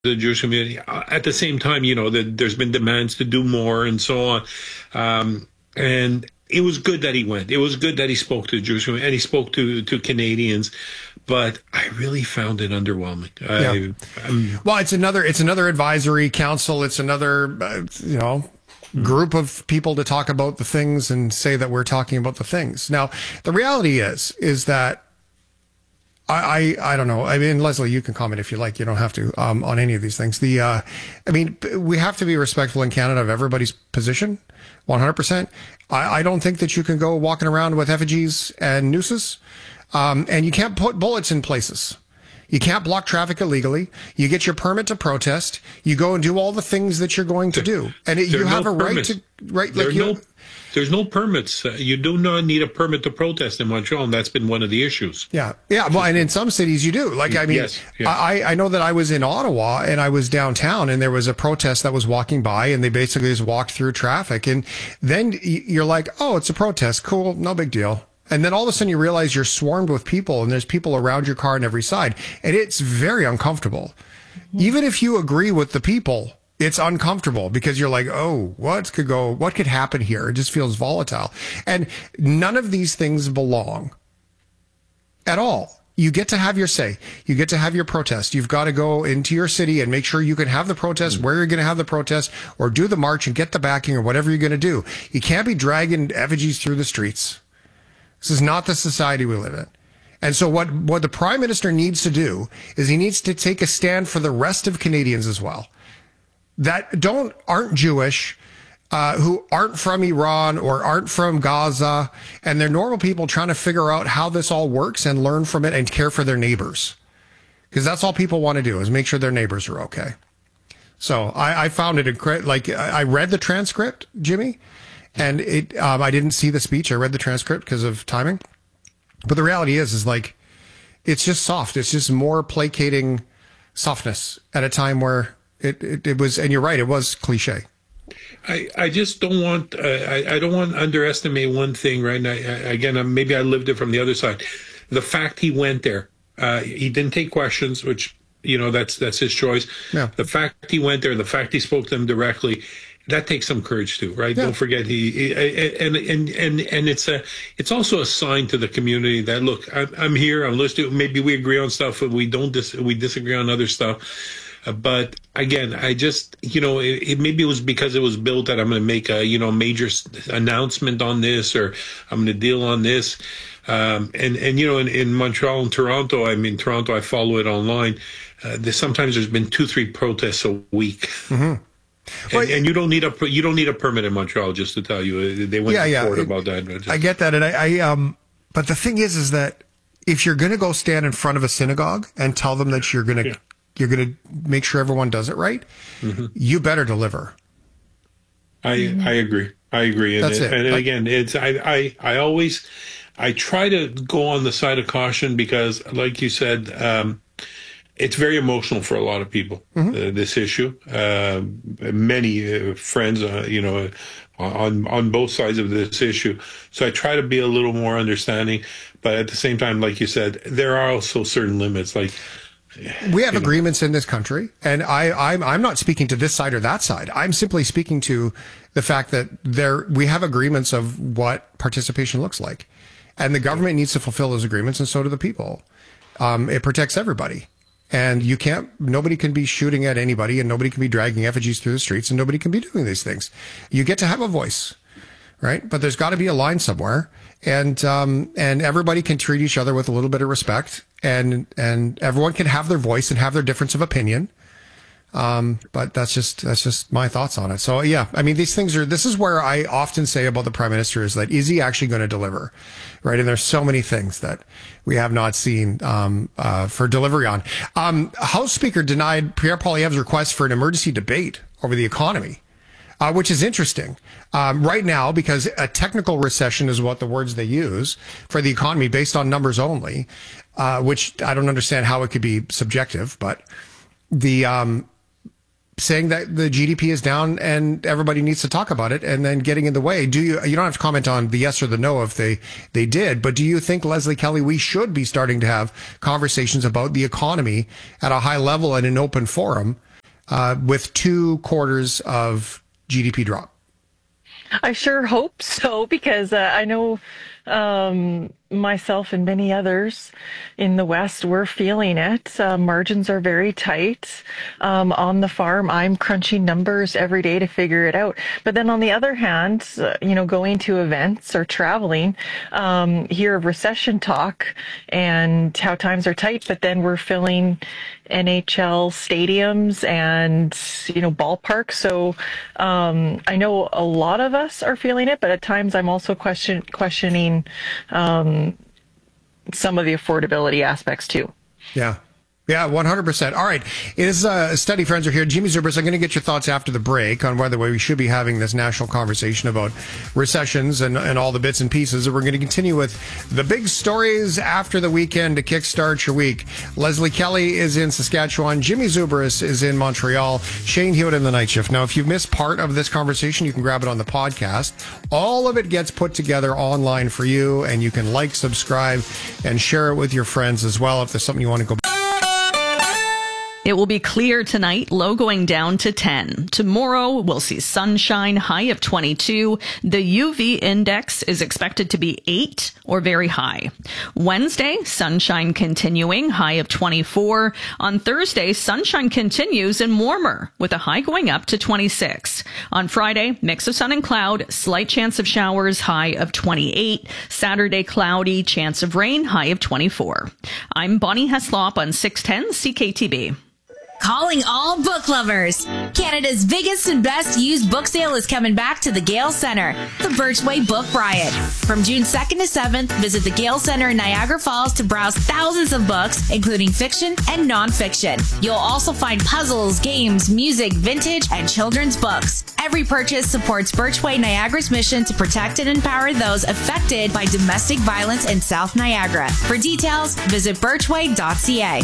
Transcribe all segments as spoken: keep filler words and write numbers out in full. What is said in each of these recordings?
the Jewish community. Uh, At the same time, you know, the, there's been demands to do more and so on. Um, and it was good that he went. It was good that he spoke to the Jewish community and he spoke to, to Canadians. But I really found it underwhelming. Yeah. I, I'm, well, it's another it's another advisory council. It's another, uh, you know, group of people to talk about the things and say that we're talking about the things. Now, the reality is, is that I, I, I don't know. I mean, Leslie, you can comment if you like. You don't have to um, on any of these things. The, uh, I mean, we have to be respectful in Canada of everybody's position, one hundred percent. I, I don't think that you can go walking around with effigies and nooses, um, and you can't put bullets in places. You can't block traffic illegally. You get your permit to protest. You go and do all the things that you're going to do, and it, you have no a right to right. Like you. No, There's no permits. Uh, you do not need a permit to protest in Montreal, and that's been one of the issues. Yeah, yeah. Well, and in some cities you do. Like, I mean, yes, yes. I, I know that I was in Ottawa and I was downtown, and there was a protest that was walking by, and they basically just walked through traffic, and then you're like, oh, it's a protest, cool, no big deal. And then all of a sudden you realize you're swarmed with people, and there's people around your car on every side, and it's very uncomfortable. Mm-hmm. Even if you agree with the people, it's uncomfortable because you're like, oh, what could go, what could happen here? It just feels volatile. And none of these things belong at all. You get to have your say. You get to have your protest. You've got to go into your city and make sure you can have the protest, where you're going to have the protest, or do the march and get the backing or whatever you're going to do. You can't be dragging effigies through the streets. This is not the society we live in. And so what, what the Prime Minister needs to do is he needs to take a stand for the rest of Canadians as well, that don't aren't Jewish, uh, who aren't from Iran or aren't from Gaza, and they're normal people trying to figure out how this all works and learn from it and care for their neighbors. Because that's all people want to do is make sure their neighbors are okay. So I, I found it incredible. Like, I read the transcript, Jimmy, and it um, I didn't see the speech. I read the transcript because of timing. But the reality is, is like, it's just soft. It's just more placating softness at a time where It, it it was, and you're right, it was cliche. I, I just don't want uh, I, I don't want to underestimate one thing, right? And I, I, again, uh, maybe I lived it from the other side. The fact he went there, uh, he didn't take questions, which, you know, that's that's his choice. Yeah. The fact he went there, the fact he spoke to them directly, that takes some courage too, right? Yeah. Don't forget he, he and and and and it's a it's also a sign to the community that, look, I'm, I'm here, I'm listening. Maybe we agree on stuff, but we don't dis- we disagree on other stuff. Uh, but again, I just, you know, it, it, maybe it was because it was built that I'm going to make a, you know, major announcement on this, or I'm going to deal on this. Um, and, and, you know, in, in Montreal and Toronto, I mean, Toronto, I follow it online. Uh, there's, sometimes there's been two, three protests a week. Mm-hmm. Well, and, and you don't need a, you don't need a permit in Montreal, just to tell you. They went yeah, to yeah. court it, about that. Just, I get that. And I, I, um, but the thing is, is that if you're going to go stand in front of a synagogue and tell them that you're going to, yeah. you're going to make sure everyone does it right, mm-hmm. you better deliver. I mm-hmm. I agree. I agree. And, That's it. and, and like, again, it's I, I I always I try to go on the side of caution because, like you said, um, it's very emotional for a lot of people. Mm-hmm. Uh, this issue, uh, many uh, friends, uh, you know, on on both sides of this issue. So I try to be a little more understanding, but at the same time, like you said, there are also certain limits, like. We have you agreements know. in this country, and I, I'm, I'm not speaking to this side or that side. I'm simply speaking to the fact that there we have agreements of what participation looks like, and the government needs to fulfill those agreements, and so do the people. Um, it protects everybody, and you can't. Nobody can be shooting at anybody, and nobody can be dragging effigies through the streets, and nobody can be doing these things. You get to have a voice, right? But there's got to be a line somewhere, and um, and everybody can treat each other with a little bit of respect. And and everyone can have their voice and have their difference of opinion, um, but that's just that's just my thoughts on it. So yeah, I mean these things are. This is where I often say about the Prime Minister is that is he actually going to deliver, right? And there's so many things that we have not seen um, uh, for delivery on. Um, House Speaker denied Pierre Poilievre's request for an emergency debate over the economy. Uh, which is interesting um, right now because a technical recession is what the words they use for the economy based on numbers only, uh, which I don't understand how it could be subjective, but the um, saying that the G D P is down and everybody needs to talk about it and then getting in the way. Do you, you don't have to comment on the yes or the no if they, they did, but do you think, Leslie Kelly, we should be starting to have conversations about the economy at a high level and an open forum uh, with two quarters of G D P drop? I sure hope so, because uh, I know um, myself and many others in the West, we're feeling it. Uh, margins are very tight. Um, on the farm, I'm crunching numbers every day to figure it out. But then on the other hand, uh, you know, going to events or traveling, um, hear of recession talk and how times are tight, but then we're filling N H L stadiums and, you know, ballparks. So um, I know a lot of us are feeling it, but at times I'm also question, questioning um, some of the affordability aspects too. Yeah. Yeah, one hundred percent. All right. It is uh, Steady Friends are here. Jimmy Zubris, I'm going to get your thoughts after the break on whether we should be having this national conversation about recessions and, and all the bits and pieces. And we're going to continue with the big stories after the weekend to kickstart your week. Leslie Kelly is in Saskatchewan. Jimmy Zubris is in Montreal. Shane Hewitt in the night shift. Now, if you've missed part of this conversation, you can grab it on the podcast. All of it gets put together online for you, and you can like, subscribe, and share it with your friends as well if there's something you want to go back. It will be clear tonight, low going down to ten. Tomorrow, we'll see sunshine, high of twenty-two. The U V index is expected to be eight or very high. Wednesday, sunshine continuing, high of twenty-four. On Thursday, sunshine continues and warmer, with a high going up to twenty-six. On Friday, mix of sun and cloud, slight chance of showers, high of twenty-eight. Saturday, cloudy, chance of rain, high of twenty-four. I'm Bonnie Heslop on six ten C K T B. Calling all book lovers. Canada's biggest and best used book sale is coming back to the Gale Centre, the Birchway Book Riot. From June second to seventh, visit the Gale Centre in Niagara Falls to browse thousands of books, including fiction and nonfiction. You'll also find puzzles, games, music, vintage, and children's books. Every purchase supports Birchway Niagara's mission to protect and empower those affected by domestic violence in South Niagara. For details, visit birchway dot c a.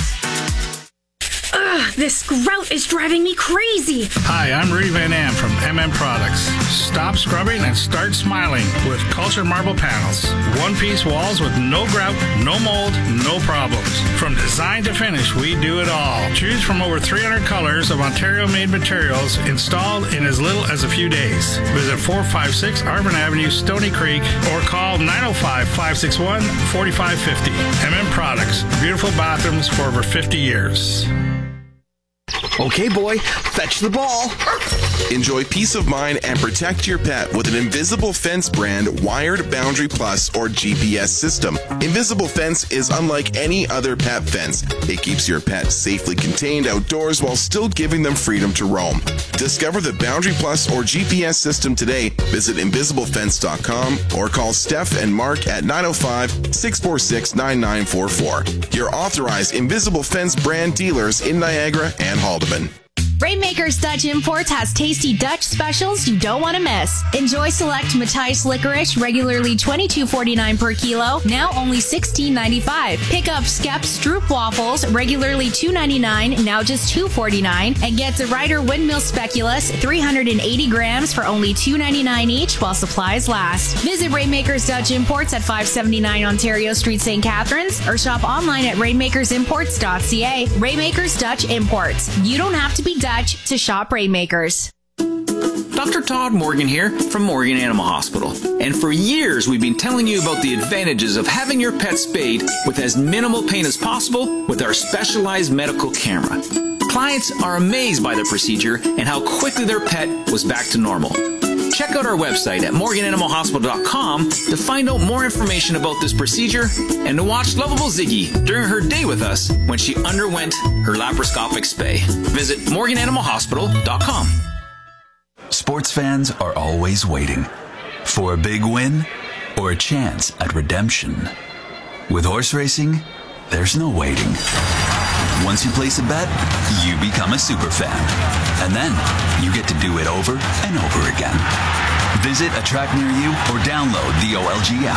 Ugh, this grout is driving me crazy. Hi, I'm Rudy Van Am from M M Products. Stop scrubbing and start smiling with Cultured Marble Panels. One-piece walls with no grout, no mold, no problems. From design to finish, we do it all. Choose from over three hundred colors of Ontario-made materials installed in as little as a few days. Visit four five six Arvin Avenue, Stony Creek, or call nine oh five, five six one, four five five oh. M M Products. Beautiful bathrooms for over fifty years. Okay, boy, fetch the ball. Enjoy peace of mind and protect your pet with an Invisible Fence brand wired Boundary Plus or G P S system. Invisible Fence is unlike any other pet fence. It keeps your pet safely contained outdoors while still giving them freedom to roam. Discover the Boundary Plus or G P S system today. Visit invisible fence dot com or call Steph and Mark at nine oh five, six four six, nine nine four four. Your authorized Invisible Fence brand dealers in Niagara and Haldeman. Rainmakers Dutch Imports has tasty Dutch specials you don't want to miss. Enjoy select Matthijs licorice, regularly twenty-two forty-nine per kilo, now only sixteen ninety-five. Pick up Skep Stroop waffles, regularly two ninety-nine, now just two forty-nine, and get the Ryder Windmill Speculoos, three hundred eighty grams for only two ninety-nine each while supplies last. Visit Rainmakers Dutch Imports at five seventy-nine Ontario Street, Saint Catharines, or shop online at rainmakers imports dot c a. Rainmakers Dutch Imports. You don't have to be Dutch to shop Rainmakers. Doctor Todd Morgan here from Morgan Animal Hospital. And for years, we've been telling you about the advantages of having your pet spayed with as minimal pain as possible with our specialized medical camera. Clients are amazed by the procedure and how quickly their pet was back to normal. Check out our website at morgan animal hospital dot com to find out more information about this procedure and to watch lovable Ziggy during her day with us when she underwent her laparoscopic spay. Visit morgan animal hospital dot com. Sports fans are always waiting for a big win or a chance at redemption. With horse racing, there's no waiting. Once you place a bet, you become a super fan. And then you get to do it over and over again. Visit a track near you or download the O L G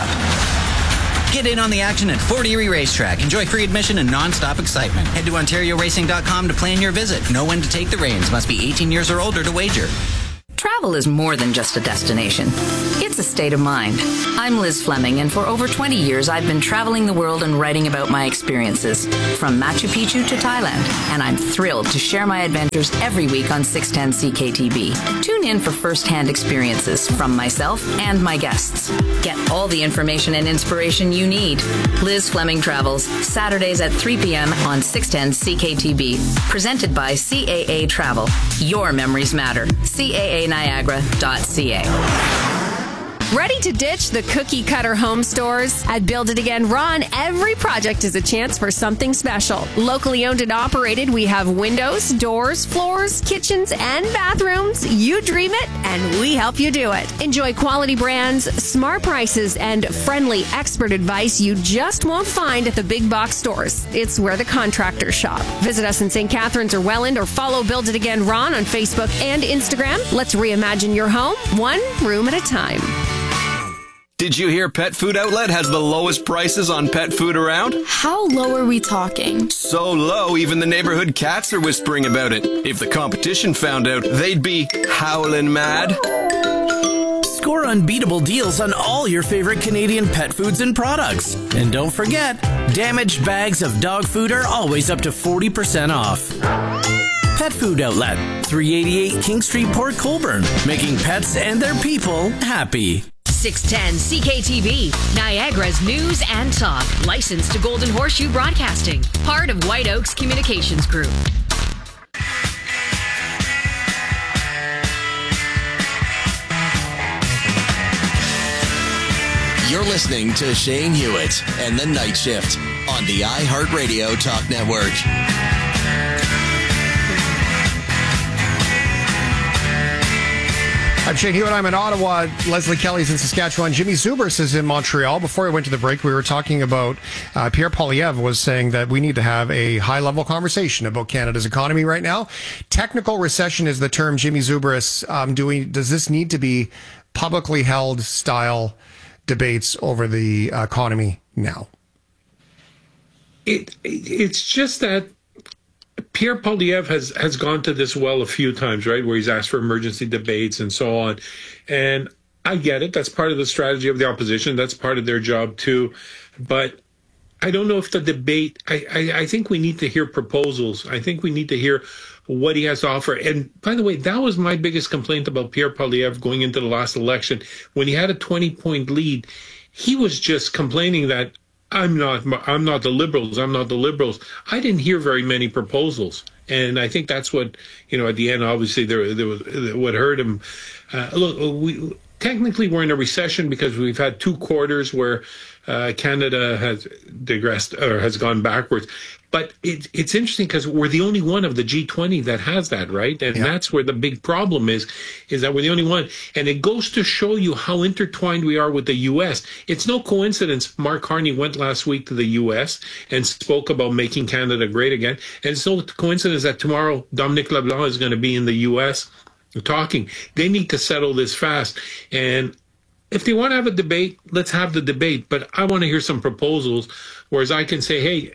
app. Get in on the action at Fort Erie Racetrack. Enjoy free admission and non-stop excitement. Head to ontario racing dot com to plan your visit. Know when to take the reins. Must be eighteen years or older to wager. Travel is more than just a destination. It's a state of mind. I'm Liz Fleming, and for over twenty years, I've been traveling the world and writing about my experiences, from Machu Picchu to Thailand, and I'm thrilled to share my adventures every week on six ten C K T B. Tune in for first-hand experiences from myself and my guests. Get all the information and inspiration you need. Liz Fleming Travels, Saturdays at three p.m. on six ten C K T B. Presented by C A A Travel. Your memories matter. C A A Niagara dot C A. Ready to ditch the cookie cutter home stores? At Build It Again Ron, every project is a chance for something special. Locally owned and operated, we have windows, doors, floors, kitchens, and bathrooms. You dream it, and we help you do it. Enjoy quality brands, smart prices, and friendly expert advice you just won't find at the big box stores. It's where the contractors shop. Visit us in Saint Catharines or Welland, or follow Build It Again Ron on Facebook and Instagram. Let's reimagine your home, one room at a time. Did you hear Pet Food Outlet has the lowest prices on pet food around? How low are we talking? So low, even the neighborhood cats are whispering about it. If the competition found out, they'd be howling mad. Score unbeatable deals on all your favorite Canadian pet foods and products. And don't forget, damaged bags of dog food are always up to forty percent off. Pet Food Outlet, three eighty-eight King Street, Port Colborne, making pets and their people happy. six ten C K T V, Niagara's news and talk. Licensed to Golden Horseshoe Broadcasting. Part of White Oaks Communications Group. You're listening to Shane Hewitt and the Night Shift on the iHeartRadio Talk Network. I'm Shane Hewitt. I'm in Ottawa. Leslie Kelly's in Saskatchewan. Jimmy Zubris is in Montreal. Before we went to the break, we were talking about uh, Pierre Poilievre was saying that we need to have a high-level conversation about Canada's economy right now. Technical recession is the term. Jimmy Zubris, um, do we, does this need to be publicly held style debates over the economy now? It, it it's just that Pierre Poilievre has, has gone to this well a few times, right, where he's asked for emergency debates and so on. And I get it. That's part of the strategy of the opposition. That's part of their job, too. But I don't know if the debate, I, I, I think we need to hear proposals. I think we need to hear what he has to offer. And by the way, that was my biggest complaint about Pierre Poilievre going into the last election. When he had a twenty-point lead, he was just complaining that I'm not, I'm not the Liberals. I'm not the Liberals. I didn't hear very many proposals. And I think that's what, you know, at the end, obviously, there, there was what hurt him. Uh, look, we technically we're in a recession because we've had two quarters where uh, Canada has digressed or has gone backwards. But it, it's interesting because we're the only one of the G twenty that has that, right? And yeah. That's where the big problem is, is that we're the only one. And it goes to show you how intertwined we are with the U S. It's no coincidence Mark Carney went last week to the U S and spoke about making Canada great again. And it's no coincidence that tomorrow Dominic LeBlanc is going to be in the U S talking. They need to settle this fast. And if they want to have a debate, let's have the debate. But I want to hear some proposals, whereas I can say, hey,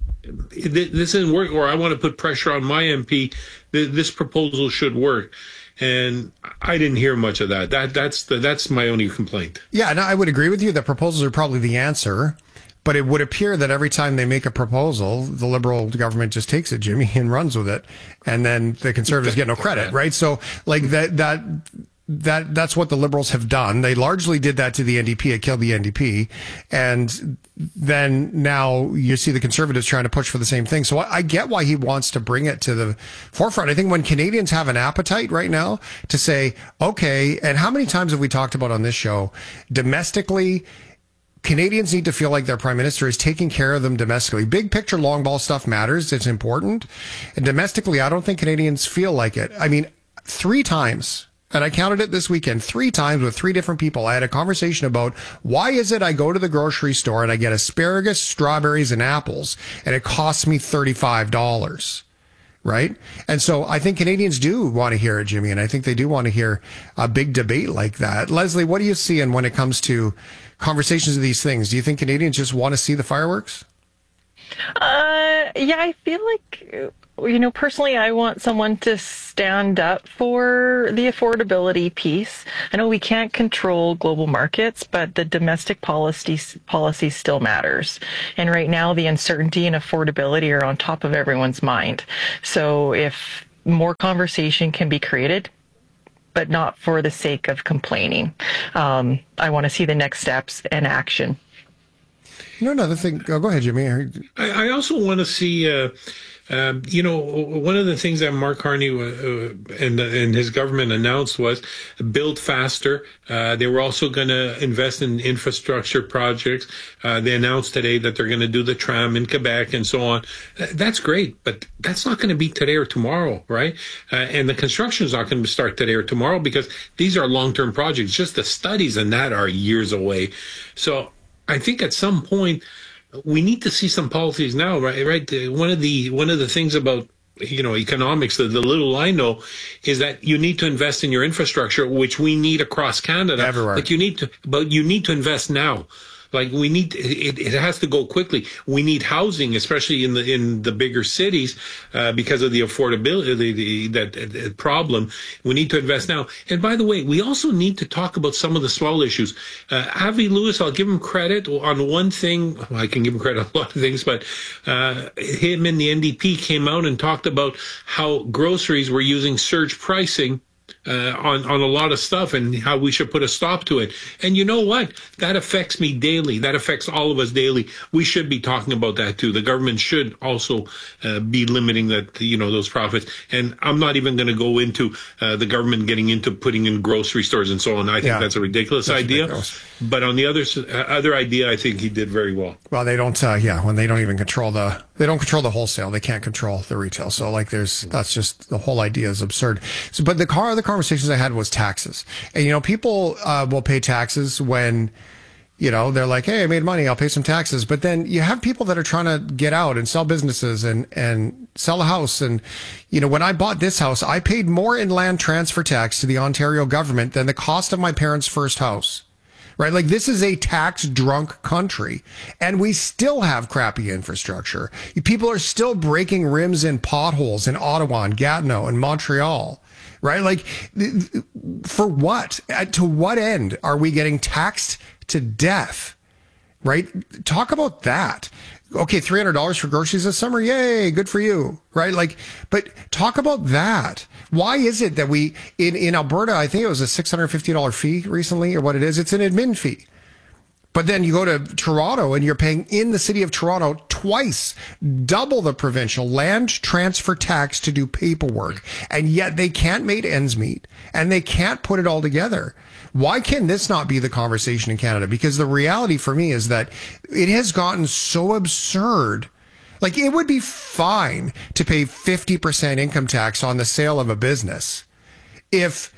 this isn't work, or I want to put pressure on my M P. This proposal should work, and I didn't hear much of that. That that's the, that's my only complaint. Yeah, no, I would agree with you that proposals are probably the answer, but it would appear that every time they make a proposal, the Liberal government just takes it, Jimmy, and runs with it, and then the Conservatives get no credit, right? So, like that that. That that's what the Liberals have done. They largely did that to the N D P. It killed the N D P. And then now you see the Conservatives trying to push for the same thing. So I, I get why he wants to bring it to the forefront. I think when Canadians have an appetite right now to say, okay, and how many times have we talked about on this show, domestically, Canadians need to feel like their prime minister is taking care of them domestically. Big picture, long ball stuff matters. It's important. And domestically, I don't think Canadians feel like it. I mean, three times... And I counted it this weekend, three times with three different people. I had a conversation about why is it I go to the grocery store and I get asparagus, strawberries, and apples, and it costs me thirty-five dollars, right? And so I think Canadians do want to hear it, Jimmy, and I think they do want to hear a big debate like that. Leslie, what are you seeing when it comes to conversations of these things? Do you think Canadians just want to see the fireworks? Uh, yeah, I feel like you know, personally, I want someone to stand up for the affordability piece. I know we can't control global markets, but the domestic policy policy still matters. And right now, the uncertainty and affordability are on top of everyone's mind. So if more conversation can be created, but not for the sake of complaining, um, I want to see the next steps and action. You know, another thing. Oh, go ahead, Jimmy. I, I also want to see. Uh, Um, you know, one of the things that Mark Carney uh, and and his government announced was build faster. Uh, they were also going to invest in infrastructure projects. Uh, they announced today that they're going to do the tram in Quebec and so on. That's great, but that's not going to be today or tomorrow, right? Uh, and the construction is not going to start today or tomorrow because these are long-term projects. Just the studies and that are years away. So I think at some point, we need to see some policies now, right? Right. One of the one of the things about you know economics, the, the little I know, is that you need to invest in your infrastructure, which we need across Canada. Everywhere. Like you need to, but you need to invest now. Like we need, it, it has to go quickly. We need housing, especially in the in the bigger cities, uh, because of the affordability, the, the, that, that problem. We need to invest now. And by the way, we also need to talk about some of the small issues. Uh, Avi Lewis, I'll give him credit on one thing. Well, I can give him credit on a lot of things, but uh, him and the N D P came out and talked about how groceries were using surge pricing Uh, on, on a lot of stuff and how we should put a stop to it. And you know what? That affects me daily. That affects all of us daily. We should be talking about that too. The government should also uh, be limiting that, you know, those profits. And I'm not even going to go into uh, the government getting into putting in grocery stores and so on. I think yeah, that's a ridiculous that's idea. Ridiculous. But on the other uh, other idea, I think he did very well. Well, they don't, uh, yeah, when they don't even control the, they don't control the wholesale. They can't control the retail. So like there's, that's just, the whole idea is absurd. So, but the car, the conversations I had was taxes. And, you know, people uh, will pay taxes when, you know, they're like, hey, I made money, I'll pay some taxes. But then you have people that are trying to get out and sell businesses and, and sell a house. And, you know, when I bought this house, I paid more in land transfer tax to the Ontario government than the cost of my parents' first house. Right? Like this is a tax drunk country and we still have crappy infrastructure. People are still breaking rims in potholes in Ottawa and Gatineau and Montreal. Right? Like, for what? To what end are we getting taxed to death? Right? Talk about that. Okay, three hundred dollars for groceries this summer. Yay, good for you. Right? Like, but talk about that. Why is it that we, in, in Alberta, I think it was a six hundred fifty dollars fee recently, or what it is, it's an admin fee. But then you go to Toronto and you're paying in the city of Toronto twice, double the provincial land transfer tax to do paperwork. And yet they can't make ends meet and they can't put it all together. Why can this not be the conversation in Canada? Because the reality for me is that it has gotten so absurd. Like it would be fine to pay fifty percent income tax on the sale of a business if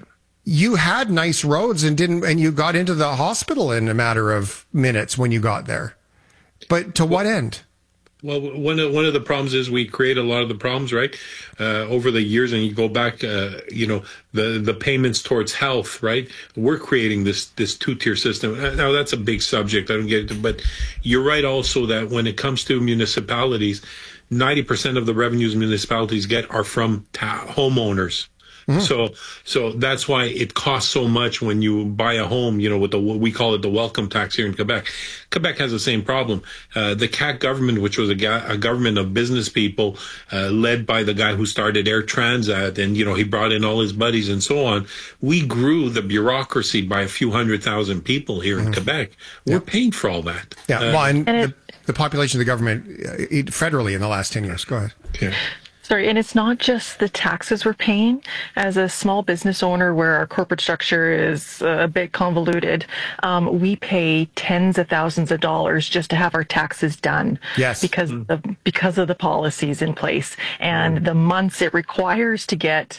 you had nice roads and didn't, and you got into the hospital in a matter of minutes when you got there. But to what end? Well, one of one of the problems is we create a lot of the problems, right? Uh, over the years, and you go back, uh, you know, the the payments towards health, right? We're creating this this two tier system. Now that's a big subject. I don't get it, but you're right also that when it comes to municipalities, ninety percent of the revenues municipalities get are from ta- homeowners. Mm-hmm. So, so that's why it costs so much when you buy a home, you know, with the, we call it the welcome tax here in Quebec. Quebec has the same problem. Uh, the C A Q government, which was a, ga- a government of business people, uh, led by the guy who started Air Transat, and, you know, he brought in all his buddies and so on. We grew the bureaucracy by a few hundred thousand people here mm-hmm. in Quebec. We're yeah. paying for all that. Yeah. Uh, well, and, and it, the, the population of the government uh, federally in the last ten years. Go ahead. Yeah. Sorry, and it's not just the taxes we're paying. As a small business owner where our corporate structure is a bit convoluted, um, we pay tens of thousands of dollars just to have our taxes done. Yes. Because mm. of, because of the policies in place and mm. the months it requires to get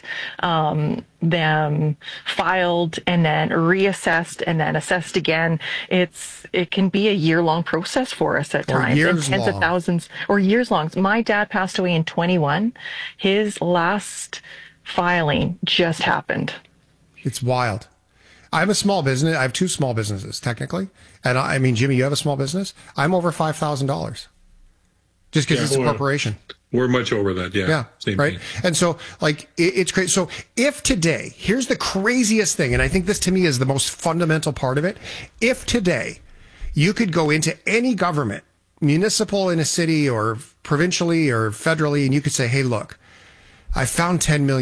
um, them filed and then reassessed and then assessed again. It's it can be a year long process for us at or times. Years and tens long. of thousands or years long. My dad passed away in twenty-one. His last filing just happened. It's wild. I have a small business. I have two small businesses technically. And I, I mean, Jimmy, you have a small business. I'm over five thousand dollars just because yeah, it's a corporation. We're much over that. Yeah. Yeah. Same right. thing. And so, like, it, it's crazy. So, if today, here's the craziest thing, and I think this to me is the most fundamental part of it. If today you could go into any government, municipal in a city or provincially or federally, and you could say, hey, look, I found ten million